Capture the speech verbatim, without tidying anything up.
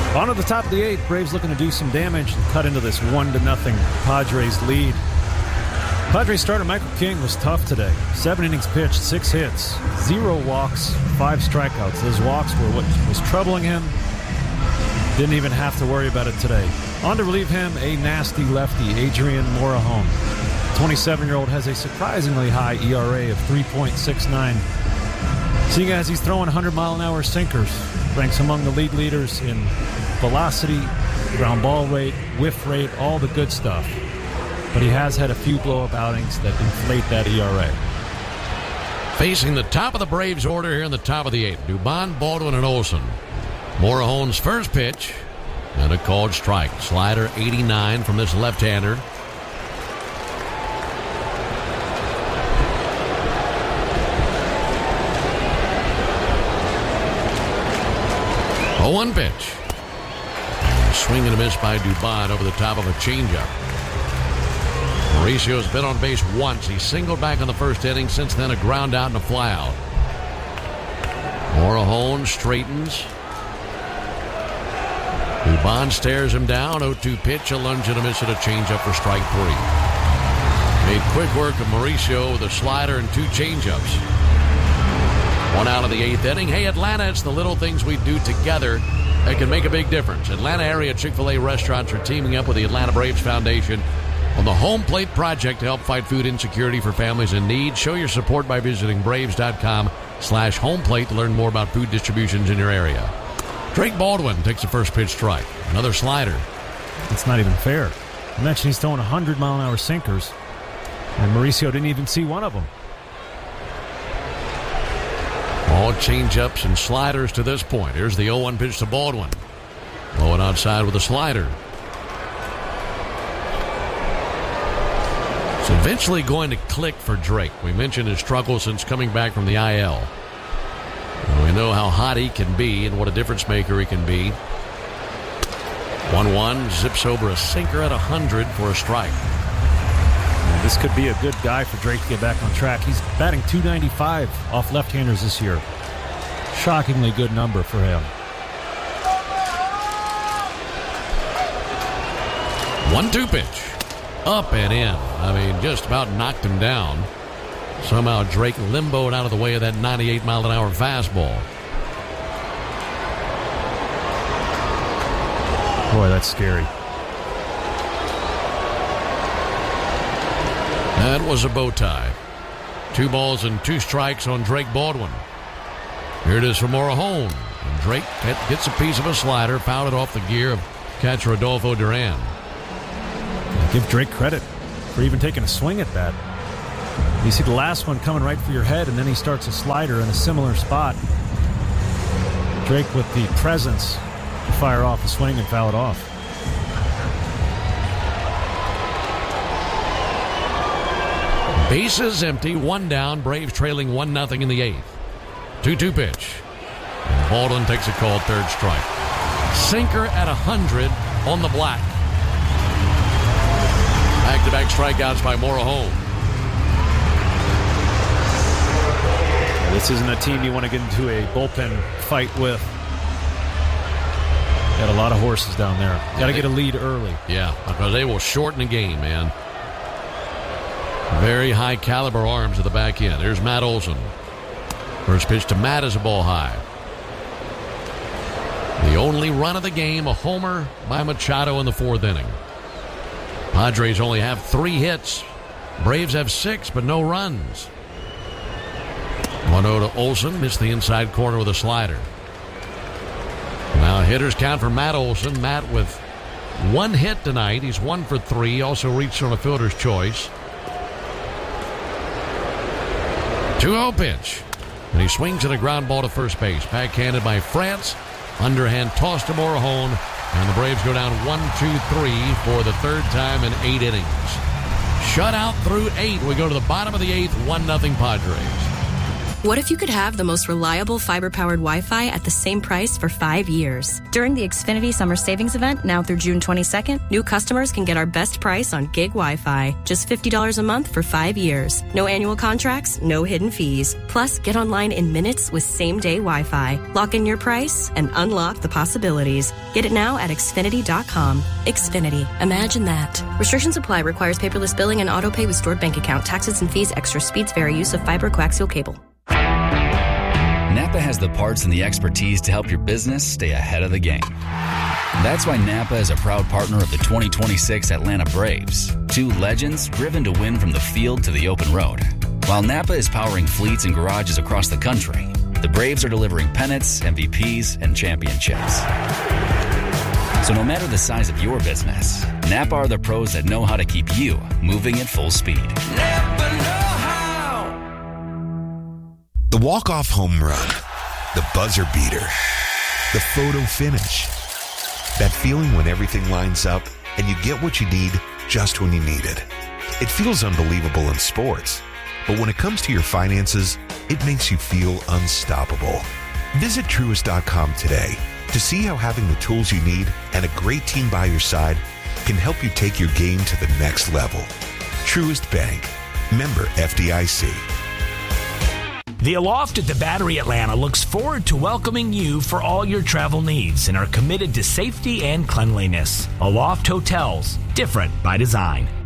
On to the top of the eighth. Braves looking to do some damage and cut into this one to nothing Padres lead. Padres starter Michael King was tough today. Seven innings pitched, six hits, zero walks, five strikeouts. Those walks were what was troubling him. Didn't even have to worry about it today. On to relieve him, a nasty lefty, Adrian Morejon. twenty-seven-year-old has a surprisingly high E R A of three point six nine. Seeing as he's throwing one hundred mile an hour sinkers, ranks among the league leaders in velocity, ground ball rate, whiff rate, all the good stuff. But he has had a few blow-up outings that inflate that E R A. Facing the top of the Braves order here in the top of the eighth, Dubon, Baldwin, and Olson. Morejon's first pitch, and a called strike. Slider eighty-nine from this left-hander. oh one pitch. And a swing and a miss by Dubon over the top of a changeup. Mauricio's been on base once. He singled back on the first inning. Since then, a ground out and a fly out. Morejon straightens. Dubon stares him down. oh two pitch, a lunge and a miss and a changeup for strike three. Made quick work of Mauricio with a slider and two changeups. One out of the eighth inning. Hey, Atlanta, it's the little things we do together that can make a big difference. Atlanta area Chick-fil-A restaurants are teaming up with the Atlanta Braves Foundation on the Home Plate Project to help fight food insecurity for families in need. Show your support by visiting braves.com slash home plate to learn more about food distributions in your area. Drake Baldwin takes the first pitch strike. Another slider. It's not even fair. I mentioned he's throwing one hundred mile an hour sinkers, and Mauricio didn't even see one of them. All changeups and sliders to this point. Here's the oh one pitch to Baldwin. Blowing outside with a slider. It's eventually going to click for Drake. We mentioned his struggle since coming back from the I L. And we know how hot he can be and what a difference maker he can be. one one zips over a sinker at one hundred for a strike. And this could be a good guy for Drake to get back on track. He's batting two ninety-five off left-handers this year. Shockingly good number for him. one two pitch. Up and in. I mean, just about knocked him down. Somehow Drake limboed out of the way of that ninety-eight mile an hour fastball. Boy, that's scary. That was a bow tie. Two balls and two strikes on Drake Baldwin. Here it is for Morejon. And Drake gets a piece of a slider, fouled it off the gear of catcher Rodolfo Duran. Give Drake credit for even taking a swing at that. You see the last one coming right for your head, and then he starts a slider in a similar spot. Drake with the presence to fire off a swing and foul it off. Bases empty, one down. Braves trailing one nothing in the eighth. two two pitch. And Baldwin takes a called third strike. Sinker at one hundred on the black. Back-to-back strikeouts by Morejon. This isn't a team you want to get into a bullpen fight with. Got a lot of horses down there. Got to get a lead early. Yeah, because they will shorten the game, man. Very high caliber arms at the back end. There's Matt Olson. First pitch to Matt is a ball high. The only run of the game, a homer by Machado in the fourth inning. Padres only have three hits. Braves have six, but no runs. one oh to Olson. Missed the inside corner with a slider. Now hitters count for Matt Olson. Matt with one hit tonight. He's one for three. Also reached on a fielder's choice. two oh pitch. And he swings at a ground ball to first base. Backhanded by France. Underhand toss to Morejon. And the Braves go down one two three for the third time in eight innings. Shut out through eight. We go to the bottom of the eighth. one nothing Padres. What if you could have the most reliable fiber-powered Wi-Fi at the same price for five years? During the Xfinity Summer Savings Event, now through June twenty-second, new customers can get our best price on gig Wi-Fi. Just fifty dollars a month for five years. No annual contracts, no hidden fees. Plus, get online in minutes with same-day Wi-Fi. Lock in your price and unlock the possibilities. Get it now at Xfinity dot com. Xfinity. Imagine that. Restrictions apply. Requires paperless billing and auto pay with stored bank account. Taxes and fees. Extra speeds vary. Use of fiber coaxial cable. Napa has the parts and the expertise to help your business stay ahead of the game. That's why Napa is a proud partner of the twenty twenty-six Atlanta Braves, two legends driven to win from the field to the open road. While Napa is powering fleets and garages across the country, the Braves are delivering pennants, M V Ps, and championships. So no matter the size of your business, Napa are the pros that know how to keep you moving at full speed. Napa know-how. The walk-off home run, the buzzer beater, the photo finish. That feeling when everything lines up and you get what you need just when you need it. It feels unbelievable in sports, but when it comes to your finances, it makes you feel unstoppable. Visit Truist dot com today to see how having the tools you need and a great team by your side can help you take your game to the next level. Truist Bank, member F D I C. The Aloft at the Battery Atlanta looks forward to welcoming you for all your travel needs and are committed to safety and cleanliness. Aloft Hotels, different by design.